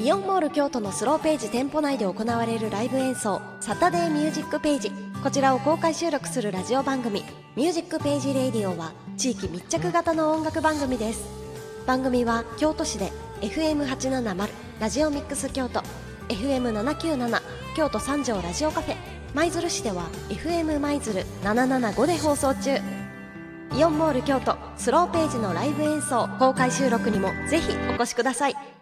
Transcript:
イオンモール京都のスローページ店舗内で行われるライブ演奏サタデーミュージックページ、こちらを公開収録するラジオ番組ミュージックページレディオは地域密着型の音楽番組です。番組は京都市で FM870 ラジオミックス京都、 FM797 京都三条ラジオカフェ、舞鶴市では FM 舞鶴775で放送中。イオンモール京都スローページのライブ演奏公開収録にもぜひお越しください。